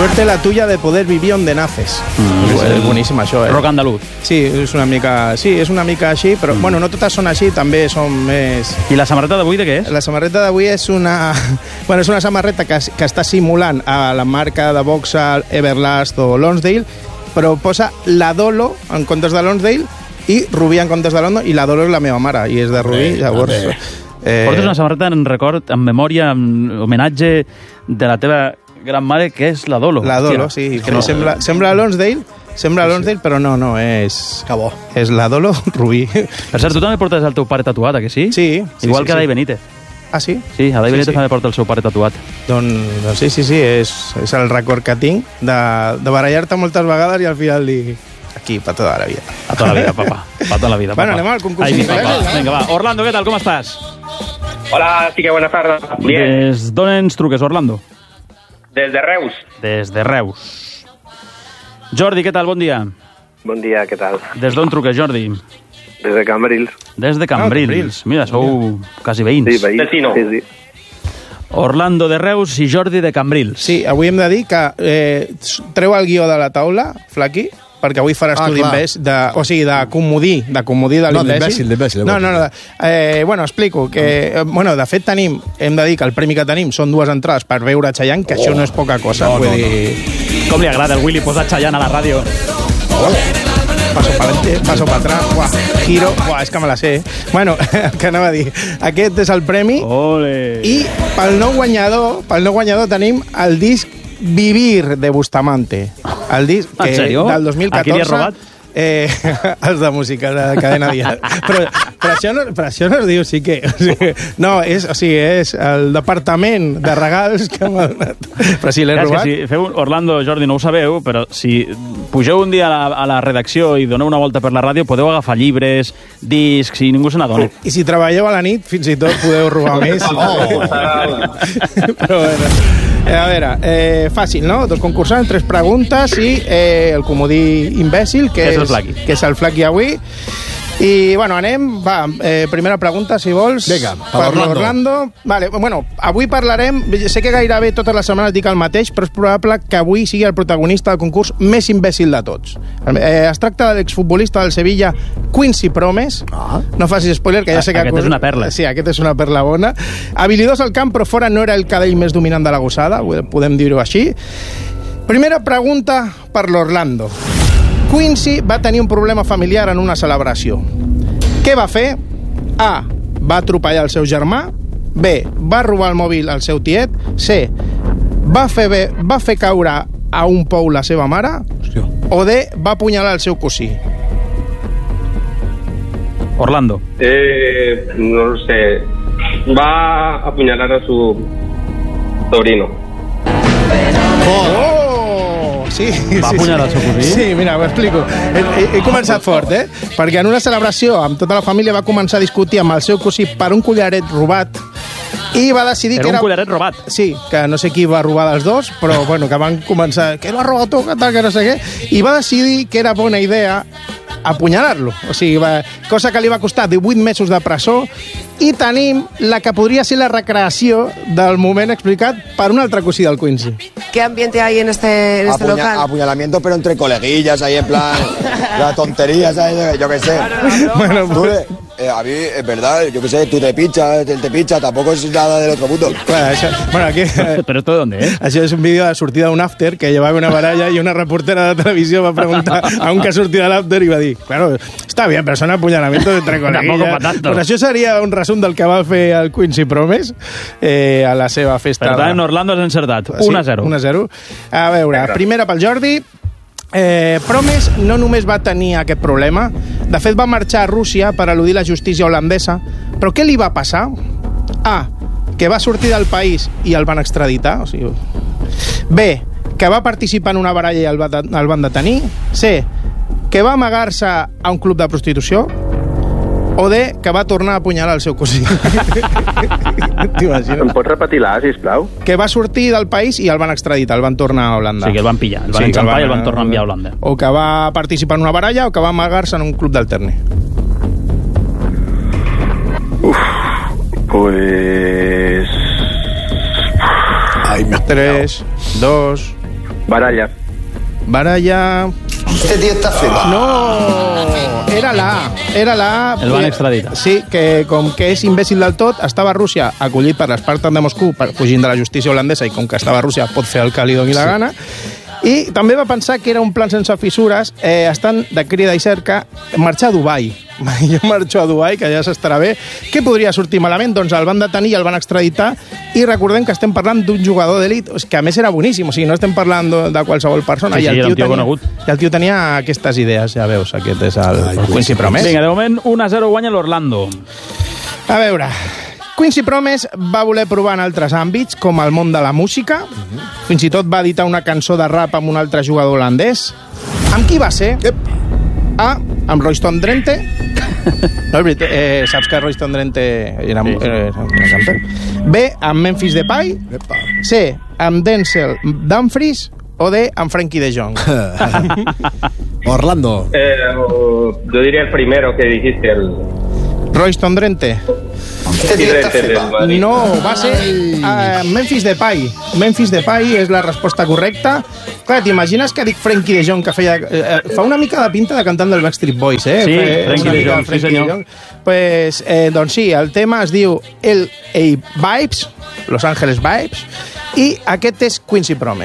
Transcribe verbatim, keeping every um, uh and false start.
Suerte la tuya de poder vivir on naces. Mm, és, és boníssim, això, eh? Rock andalús. Sí, és una mica, sí, és una mica així, però, mm. bueno, no totes són així, també són més... I la samarreta d'avui de què és? La samarreta d'avui és una... Bueno, és una samarreta que, que està simulant a la marca de boxa Everlast o Lonsdale, però posa la Dolo en comptes de Lonsdale i Rubí en comptes de London, i la Dolo és la meva mare, i és de Rubí, llavors... Eh... Portes una samarreta en record, en memòria, en homenatge de la teva gran mare, que és la Dolo. La Dolo, sí. Que no. Sembla, sembla Lonsdale, sembla sí, Lonsdale, sí. Però no, no, és... Que bo. És la Dolo Rubí. Per cert, tu també portes el teu pare tatuat, que sí? Sí. Igual sí, que sí, Adai sí. Benítez. Ah, sí? Sí, Adai sí, Benítez sí. també porta el seu pare tatuat. Doncs, doncs sí, sí, sí, és, és el record que tinc de, de barallar-te moltes vegades i al final dir... Aquí, para toda la vida. A toda la vida, papá. Para toda la vida, papá. Bueno, anem al concurs. Ai, sí, Venga, va. Orlando, ¿qué tal? ¿Cómo estás? Hola, sí que buenas tardes. Bien. Des d'on ens truques, Orlando? Desde Reus. Desde Reus. Jordi, ¿qué tal? Bon dia. Bon dia, què tal? Des d'on truques, Jordi? Des de Cambrils. Des de Cambrils. Ah, Cambrils. Mira, sou quasi veïns. Sí, veïns. Vecino. Sí, sí. Orlando de Reus i Jordi de Cambrils. Sí, avui hem de dir que eh, treu el guió de la taula, Flaqui, perquè avui faràs ah, tu d'imbècil, o sigui, de comodí, de comodí de l'imbècil. No, d'imbècil, No, no, no. Eh, bueno, explico que, eh, bueno, de fet tenim, hem de dir que el premi que tenim són dues entrades per veure Chayanne, que oh. això no és poca cosa. No, vull no, dir... no. Com li agrada el Willy posar Chayanne a la ràdio. Oh. Paso para adelante, paso para atrás, buah, giro, buah, és que me la sé. Bueno, que anava a dir, aquest és el premi. Ole. I pel nou guanyador, pel nou guanyador tenim el disc Vivir de Bustamante. El disc que, del dos mil catorze. A qui li has robat? Eh, els de música de Cadena Dial. Però, però, això no, però això no es diu sí que... O sigui, no, és, o sigui, és el departament de regals que m'ha donat. Però si l'he ja, robat... Si feu, Orlando, Jordi, no ho sabeu, però si pugeu un dia a la, a la redacció i doneu una volta per la ràdio, podeu agafar llibres, discs, i ningú se n'adona. I si treballeu a la nit, fins i tot podeu robar més. Oh. Però bueno... Eh, a veure, eh, fàcil, no? Dos concursants, tres preguntes i eh, el comodí imbècil, que, és, és, el Flaqui. que és el Flaqui avui. I, bueno, anem, va, eh, primera pregunta, si vols. Vinga, per Orlando. Orlando. Vale, bueno, avui parlarem, sé que gairebé totes les setmanes dic el mateix, però és probable que avui sigui el protagonista del concurs més imbècil de tots. Eh, es tracta de l'exfutbolista del Sevilla, Quincy Promes. Ah. No facis spoiler, que ja sé que... Aquest és una perla. Sí, aquest és una perla bona. Habilidós al camp, però fora no era el cadell més dominant de la gossada, podem dir-ho així. Primera pregunta per l'Orlando. Quincy va tenir un problema familiar en una celebració. Què va fer? A. Va atropellar el seu germà. B. Va robar el mòbil al seu tiet. C. Va fer, bé, va fer caure a un pou la seva mare. Hòstia. O D. Va apunyalar el seu cosí. Orlando. Eh, no lo sé. Va a apuñalar a su sobrino. Oh! Sí, Va sí, apunyalar sí. el seu cosí? Sí, mira, ho explico. He, he, he començat fort, eh? Perquè en una celebració amb tota la família va començar a discutir amb el seu cosí per un collaret robat i va decidir era que era... un collaret robat. Sí, que no sé qui va robar dels dos, però bueno, que van començar... Que lo has robat tu, que tal, que no sé què. I va decidir que era bona idea apunyalar-lo. O sigui, va, cosa que li va costar divuit mesos de presó, i tenim la que podria ser la recreació del moment explicat per un altre cosí del Quincy. ¿Qué ambiente hay en este, en este Apuña- local? Apuñalamiento, pero entre coleguillas, ahí en plan, la tontería, ¿sabes? Yo qué sé. Bueno, Tú, eh, eh, a mí, es verdad, yo qué sé, tú te pinchas, él te pincha, tampoco es nada del otro mundo. Bueno, això, bueno aquí... Però esto de dónde, eh? Això és un vídeo de sortida d'un after que llevava una baralla i una reportera de televisió va preguntar a un que sortia de l'after i va dir, claro, está bien, pero son apuñalamientos entre Tampoco coleguillas. pa tanto. Pues això seria un resum del que va fer el Quincy Promes eh, a la seva festa. Per tant, Orlando has encertat. Sí, un a zero. un a zero. A veure, primera pel Jordi. Eh, Promes no només va tenir aquest problema, de fet va marxar a Rússia per eludir la justícia holandesa, però què li va passar? A. Que va sortir del país i el van extraditar, o sigui... B. Que va participar en una baralla i el, va, el van detenir. C. Que va amagar-se a un club de prostitució. O D. Que va tornar a apunyalar el seu cosí. Em pots repetir l'A, sisplau? Que va sortir del país i el van extraditar, el van tornar a Holanda. Sí, que el van pillar, el van Sí, que enxampar el i el van- van tornar a enviar a Holanda. O que va participar en una baralla o que va amagar-se en un club d'alterne. Pues... Ay, me has tres, dos, Baralla. Baralla... Este tío está feo. No, era la A, era la A. El van extraditar. Sí, que com que és imbècil del tot, estava a Rússia acollit per l'Spartan de Moscou per fugint de la justícia holandesa i com que estava a Rússia pot fer el que li doni la gana. I també va pensar que era un plan sense fissures, eh, estan de crida i cerca, marxar a Dubai. Jo marxo a Dubai, que ja s'estarà bé. Què podria sortir malament? Doncs el van detenir i el van extraditar, i recordem que estem parlant d'un jugador d'elit, que a més era boníssim, o sigui, no estem parlant de, de qualsevol persona. Sí, sí, I el era un tio tenia, conegut. I el tio tenia aquestes idees, ja veus, aquest és el, el Quincy Promes. Vinga, de moment un a zero guanya l'Orlando. A veure, Quincy Promes va voler provar en altres àmbits, com el món de la música. Uh-huh. Fins i tot va editar una cançó de rap amb un altre jugador holandès. Amb qui va ser? Yep. A, amb Royston Drenthe. No, és veritat, eh, saps que Royston Drenthe era, sí. era, era un cantant. B, amb Memphis Depay. Epa. C, amb Denzel Dumfries. O D, amb Frankie de Jong. Orlando. Eh, o- yo diría el primero que dijiste, el... Royston Drenthe. Este tío está Drenthe del feo. Madrid. No, va ser uh, Memphis Depay. Memphis Depay és la resposta correcta. Clar, t'imagines que dic Frankie de Jong, que feia... Eh, fa una mica de pinta de cantant del Backstreet Boys, eh? Sí, Fe- Frankie una de mica Jong, sí, Frankie senyor. de Jong. Pues, eh, doncs sí, el tema es diu L A Vibes, Los Angeles Vibes, i aquest és Quincy Promes.